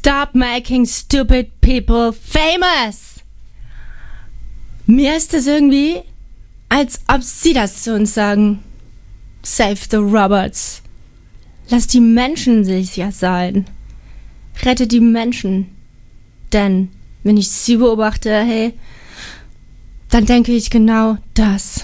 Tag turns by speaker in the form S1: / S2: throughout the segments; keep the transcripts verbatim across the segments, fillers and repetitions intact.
S1: Stop making stupid people famous. Mir ist es irgendwie, als ob sie das zu uns sagen. Save the robots. Lass die Menschen sicher sein. Rette die Menschen. Denn wenn ich sie beobachte, hey, dann denke ich genau das.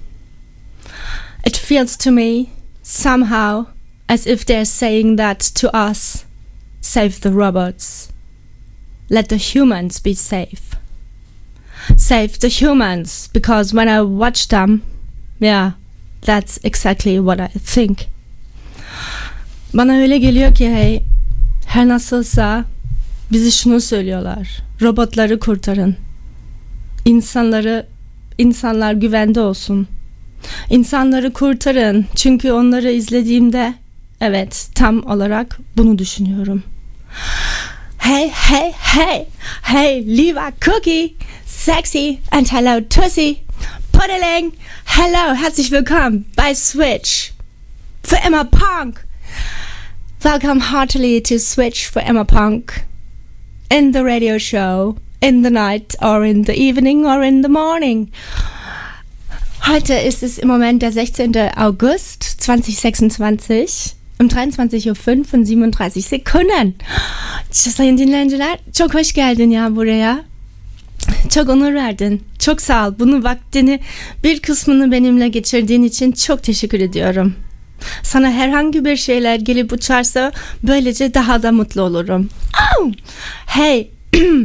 S1: It feels to me, somehow, as if they're saying that to us. Save the robots. Let the humans be safe. Save the humans, because when I watch them, yeah, that's exactly what I think. Bana öyle geliyor ki hey, her nasılsa bizi şunu söylüyorlar. Robotları kurtarın. İnsanları, insanlar güvende olsun. İnsanları kurtarın. Çünkü onları izlediğimde evet, tam olarak bunu düşünüyorum. Hey, hey, hey, hey, lieber Cookie, sexy and hello Tussi, Pudding, hello, herzlich willkommen bei Switch für immer Punk. Welcome heartily to Switch for immer Punk. In the radio show, in the night or in the evening or in the morning. Heute ist es im Moment der sechzehnten August zweitausendsechsundzwanzig um dreiundzwanzig Uhr fünf und siebenunddreißig Sekunden. Sayın dinleyiciler, çok hoş geldin ya buraya. Çok onur verdin. Çok sağ ol. Bunu vaktini bir kısmını benimle geçirdiğin için çok teşekkür ediyorum. Sana herhangi bir şeyler gelip uçarsa böylece daha da mutlu olurum. Oh! Hey!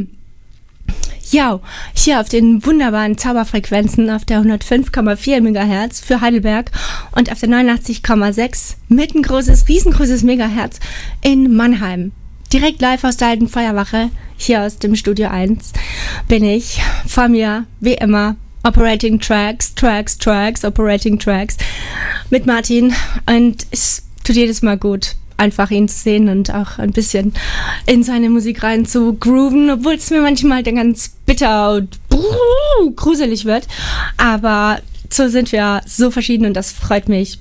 S1: Ja, hier auf den wunderbaren Zauberfrequenzen auf der hundertfünf Komma vier Megahertz für Heidelberg und auf der neunundachtzig Komma sechs mittengroßes, riesengroßes Megahertz in Mannheim. Direkt live aus der alten Feuerwache, hier aus dem Studio eins, bin ich vor mir, wie immer, Operating Tracks, Tracks, Tracks, Operating Tracks mit Martin und es tut jedes Mal gut, einfach ihn zu sehen und auch ein bisschen in seine Musik rein zu grooven, obwohl es mir manchmal dann ganz bitter und brrr, gruselig wird, aber so sind wir so verschieden und das freut mich.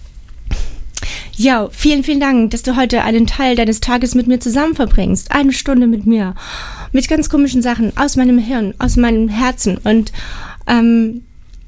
S1: Ja, vielen, vielen Dank, dass du heute einen Teil deines Tages mit mir zusammen verbringst. Eine Stunde mit mir. Mit ganz komischen Sachen aus meinem Hirn, aus meinem Herzen. Und ähm,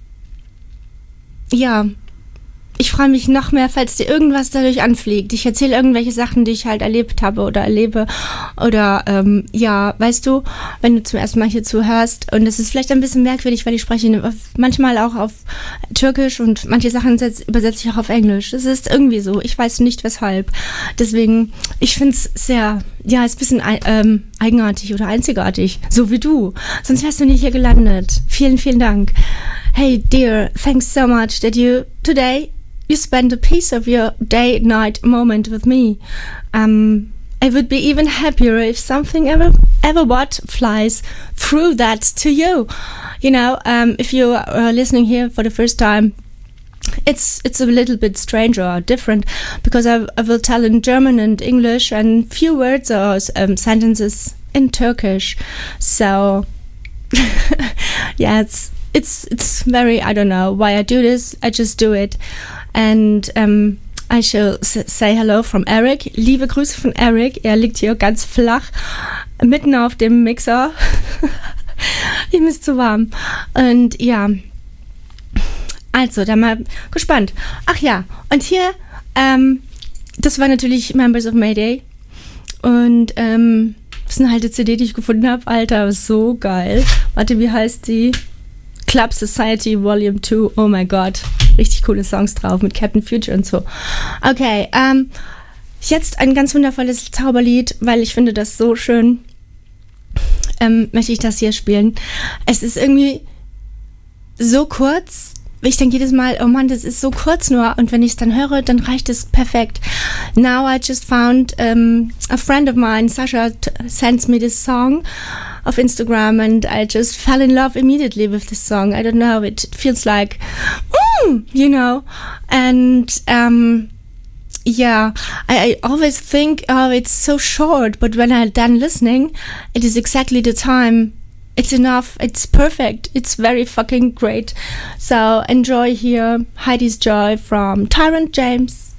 S1: ja, ich freue mich noch mehr, falls dir irgendwas dadurch anfliegt. Ich erzähle irgendwelche Sachen, die ich halt erlebt habe oder erlebe. Oder ähm, ja, weißt du, wenn du zum ersten Mal hier zuhörst. Und es ist vielleicht ein bisschen merkwürdig, weil ich spreche manchmal auch auf Türkisch und manche Sachen übersetze ich auch auf Englisch. Es ist irgendwie so. Ich weiß nicht, weshalb. Deswegen, ich finde es sehr, ja, ist ein bisschen ähm, eigenartig oder einzigartig. So wie du. Sonst wärst du nicht hier gelandet. Vielen, vielen Dank. Hey, dear, thanks so much that you today you spend a piece of your day-night moment with me. Um, I would be even happier if something ever, ever what flies through that to you. You know, um, if you are listening here for the first time, it's it's a little bit strange or different because I, I will tell in German and English and few words or um, sentences in Turkish. So, yeah, it's it's it's very, I don't know why I do this. I just do it. And um, I shall say hello from Eric. Liebe Grüße von Eric. Er liegt hier ganz flach, mitten auf dem Mixer. Ihm ist zu warm. Und ja, also, da mal gespannt. Ach ja, und hier, ähm, das war natürlich Members of Mayday. Und ähm, das ist eine alte C D, die ich gefunden habe. Alter, so geil. Warte, wie heißt die? Club Society Volume zwei, oh mein Gott, richtig coole Songs drauf mit Captain Future und so. Okay, ähm, jetzt ein ganz wundervolles Zauberlied, weil ich finde das so schön, ähm, möchte ich das hier spielen. Es ist irgendwie so kurz, ich denke jedes Mal, oh Mann, das ist so kurz nur und wenn ich es dann höre, dann reicht es perfekt. Now I just found um, a friend of mine, Sasha, t- sends me this song of Instagram and I just fell in love immediately with this song. I don't know, it feels like, mm, you know, and um, yeah, I, I always think, oh, it's so short, but when I'm done listening, it is exactly the time. It's enough, it's perfect, it's very fucking great. So enjoy here Heidi's Joy from Tyrant James.